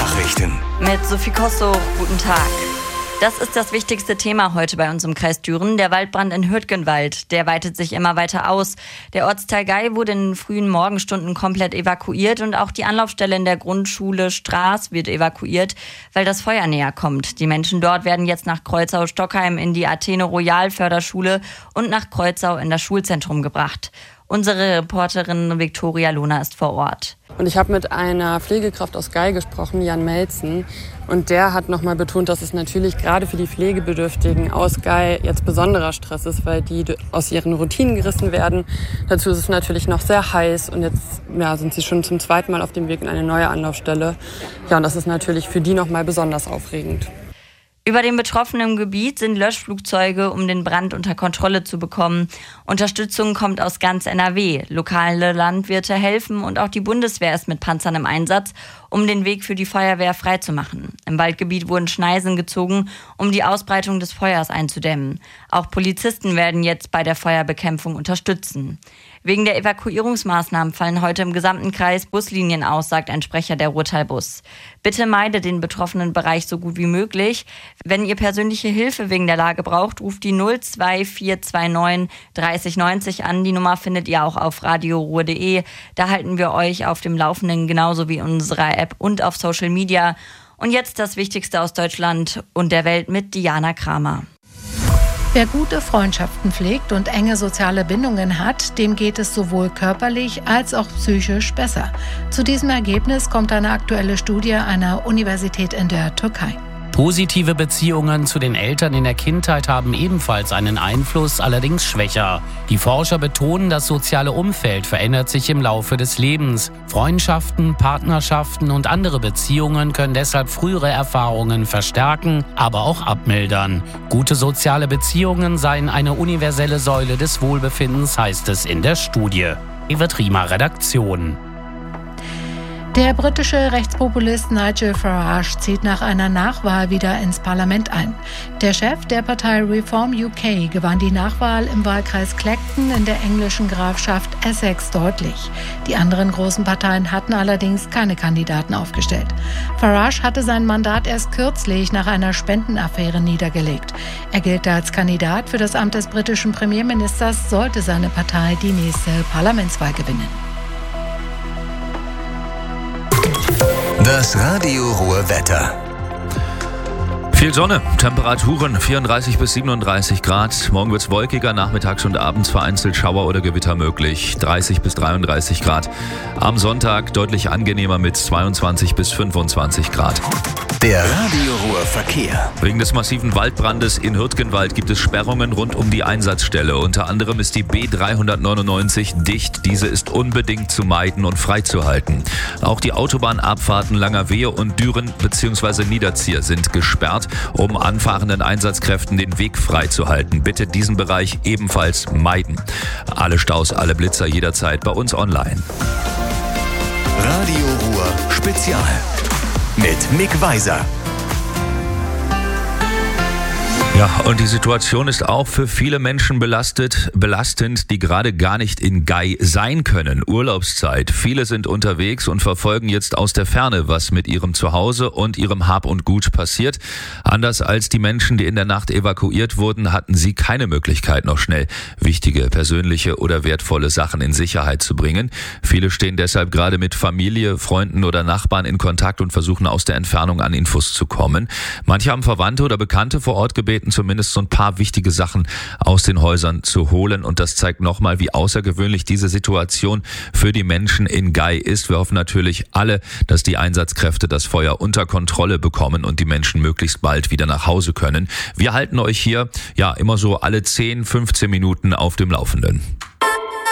Nachrichten. Mit Sophie Kossoch, guten Tag. Das ist das wichtigste Thema heute bei uns im Kreis Düren, der Waldbrand in Hürtgenwald. Der weitet sich immer weiter aus. Der Ortsteil Gei wurde in den frühen Morgenstunden komplett evakuiert und auch die Anlaufstelle in der Grundschule Straß wird evakuiert, weil das Feuer näher kommt. Die Menschen dort werden jetzt nach Kreuzau-Stockheim in die Athene Royal Förderschule und nach Kreuzau in das Schulzentrum gebracht. Unsere Reporterin Viktoria Lohner ist vor Ort. Und ich habe mit einer Pflegekraft aus Gei gesprochen, Jan Melzen. Und der hat nochmal betont, dass es natürlich gerade für die Pflegebedürftigen aus Gei jetzt besonderer Stress ist, weil die aus ihren Routinen gerissen werden. Dazu ist es natürlich noch sehr heiß und jetzt sind sie schon zum zweiten Mal auf dem Weg in eine neue Anlaufstelle. Ja, und das ist natürlich für die nochmal besonders aufregend. Über dem betroffenen Gebiet sind Löschflugzeuge, um den Brand unter Kontrolle zu bekommen. Unterstützung kommt aus ganz NRW. Lokale Landwirte helfen und auch die Bundeswehr ist mit Panzern im Einsatz, um den Weg für die Feuerwehr freizumachen. Im Waldgebiet wurden Schneisen gezogen, um die Ausbreitung des Feuers einzudämmen. Auch Polizisten werden jetzt bei der Feuerbekämpfung unterstützen. Wegen der Evakuierungsmaßnahmen fallen heute im gesamten Kreis Buslinien aus, sagt ein Sprecher der Ruhrtalbus. Bitte meidet den betroffenen Bereich so gut wie möglich. Wenn ihr persönliche Hilfe wegen der Lage braucht, ruft die 02429 3090 an. Die Nummer findet ihr auch auf radioruhr.de. Da halten wir euch auf dem Laufenden, genauso wie in unserer App und auf Social Media. Und jetzt das Wichtigste aus Deutschland und der Welt mit Diana Kramer. Wer gute Freundschaften pflegt und enge soziale Bindungen hat, dem geht es sowohl körperlich als auch psychisch besser. Zu diesem Ergebnis kommt eine aktuelle Studie einer Universität in der Türkei. Positive Beziehungen zu den Eltern in der Kindheit haben ebenfalls einen Einfluss, allerdings schwächer. Die Forscher betonen, das soziale Umfeld verändert sich im Laufe des Lebens. Freundschaften, Partnerschaften und andere Beziehungen können deshalb frühere Erfahrungen verstärken, aber auch abmildern. Gute soziale Beziehungen seien eine universelle Säule des Wohlbefindens, heißt es in der Studie. Evert Riemer, Redaktion. Der britische Rechtspopulist Nigel Farage zieht nach einer Nachwahl wieder ins Parlament ein. Der Chef der Partei Reform UK gewann die Nachwahl im Wahlkreis Clacton in der englischen Grafschaft Essex deutlich. Die anderen großen Parteien hatten allerdings keine Kandidaten aufgestellt. Farage hatte sein Mandat erst kürzlich nach einer Spendenaffäre niedergelegt. Er gilt als Kandidat für das Amt des britischen Premierministers, sollte seine Partei die nächste Parlamentswahl gewinnen. Das Radio Ruhr Wetter. Viel Sonne, Temperaturen 34 bis 37 Grad. Morgen wird es wolkiger, nachmittags und abends vereinzelt Schauer oder Gewitter möglich. 30 bis 33 Grad. Am Sonntag deutlich angenehmer mit 22 bis 25 Grad. Der Radio Ruhr Verkehr. Wegen des massiven Waldbrandes in Hürtgenwald gibt es Sperrungen rund um die Einsatzstelle. Unter anderem ist die B399 dicht. Diese ist unbedingt zu meiden und freizuhalten. Auch die Autobahnabfahrten Langerwehe und Düren bzw. Niederzier sind gesperrt, um anfahrenden Einsatzkräften den Weg freizuhalten. Bitte diesen Bereich ebenfalls meiden. Alle Staus, alle Blitzer jederzeit bei uns online. Radio Ruhr Spezial mit Mick Weiser. Ja, und die Situation ist auch für viele Menschen belastend, die gerade gar nicht in Gei sein können. Urlaubszeit. Viele sind unterwegs und verfolgen jetzt aus der Ferne, was mit ihrem Zuhause und ihrem Hab und Gut passiert. Anders als die Menschen, die in der Nacht evakuiert wurden, hatten sie keine Möglichkeit, noch schnell wichtige, persönliche oder wertvolle Sachen in Sicherheit zu bringen. Viele stehen deshalb gerade mit Familie, Freunden oder Nachbarn in Kontakt und versuchen aus der Entfernung an Infos zu kommen. Manche haben Verwandte oder Bekannte vor Ort gebeten, zumindest so ein paar wichtige Sachen aus den Häusern zu holen. Und das zeigt nochmal, wie außergewöhnlich diese Situation für die Menschen in Gei ist. Wir hoffen natürlich alle, dass die Einsatzkräfte das Feuer unter Kontrolle bekommen und die Menschen möglichst bald wieder nach Hause können. Wir halten euch hier immer so alle 10, 15 Minuten auf dem Laufenden.